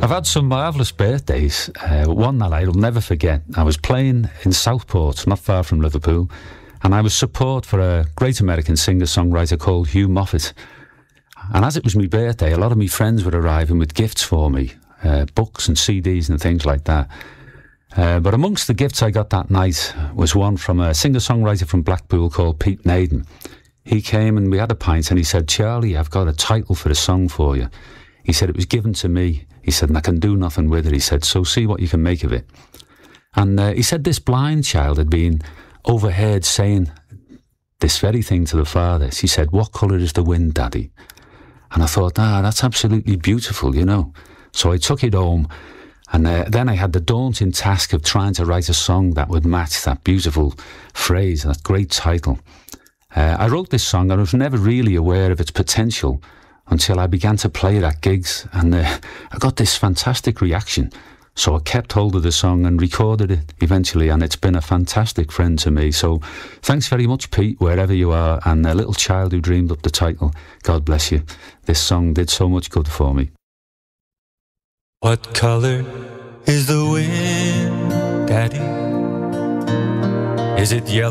I've had some marvellous birthdays. One that I'll never forget. I was playing in Southport, not far from Liverpool, and I was support for a great American singer-songwriter called Hugh Moffat. And as it was my birthday, a lot of my friends were arriving with gifts for me, books and CDs and things like that. But amongst the gifts I got that night was one from a singer-songwriter from Blackpool called Pete Naden. He came and we had a pint and he said, "Charlie, I've got a title for a song for you." He said, "It was given to me." He said, "And I can do nothing with it." He said, "So see what you can make of it." And he said this blind child had been overheard saying this very thing to the father. She said, "What colour is the wind, Daddy?" And I thought, that's absolutely beautiful, you know. So I took it home, and then I had the daunting task of trying to write a song that would match that beautiful phrase, that great title. I wrote this song, and I was never really aware of its potential until I began to play it at gigs, and I got this fantastic reaction. So I kept hold of the song and recorded it eventually, and it's been a fantastic friend to me. So thanks very much, Pete, wherever you are, and a little child who dreamed up the title. God bless you. This song did so much good for me. What color is the wind, Daddy? Is it yellow?